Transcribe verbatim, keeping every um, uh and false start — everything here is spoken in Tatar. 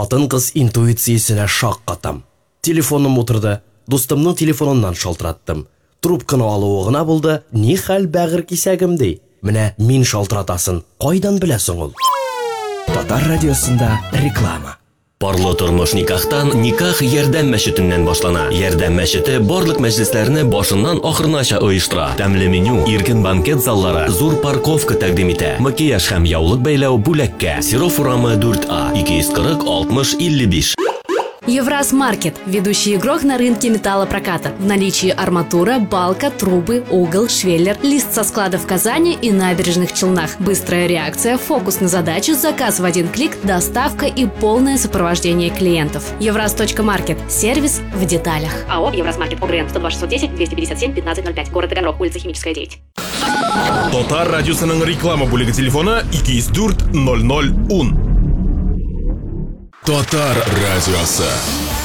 Хатын-кыз интуициясенә шак катам. Телефоным утырды. Дустымның телефоныннан шалтыраттым. Трубканы алуы гына булды. Ни хәл бәгыр кисәгем ди. Менә мин шалтыратасын. Кайдан беләсең ул? Татар радиосында реклама. Парлы тормыш никахтан никах ярдәм мәчетеннән башлана. Ярдәм мәчете барлык мәҗлесләрне башыннан ахырынача оештыра. Тәмле меню, иркен банкет заллары, зур парковка тәкъдим итә. Макияж һәм яулык бәйләү бүләккә. Серов урамы дүрт А, ике йөз кырык алтмыш илле биш. Евраз Маркет – ведущий игрок на рынке металлопроката. В наличии арматура, балка, трубы, угол, швеллер, лист со склада в Казани и набережных Челнах. Быстрая реакция, фокус на задачу, заказ в один клик, доставка и полное сопровождение клиентов. Евраз.Маркет. Сервис в деталях. АО «Евразмаркет». ОГРН сто два шестьсот десять двести пятьдесят семь пятнадцать ноль пять. Город Таганрог. Улица Химическая, девять. Татар радиосының реклама бүлеге телефоны ике йөз дүрт ноль ноль ун. Татар радиосы.